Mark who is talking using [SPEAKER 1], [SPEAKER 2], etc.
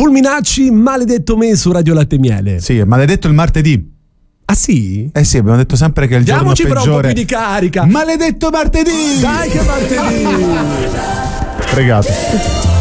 [SPEAKER 1] Fulminacci, maledetto me su Radio Latte e Miele.
[SPEAKER 2] Sì, maledetto il martedì.
[SPEAKER 1] Ah sì?
[SPEAKER 2] Eh sì, abbiamo detto sempre che è il
[SPEAKER 1] Diamoci
[SPEAKER 2] giorno
[SPEAKER 1] però un po'
[SPEAKER 2] peggiore.
[SPEAKER 1] più di carica.
[SPEAKER 2] Maledetto martedì!
[SPEAKER 1] Dai che martedì!
[SPEAKER 2] Fregato.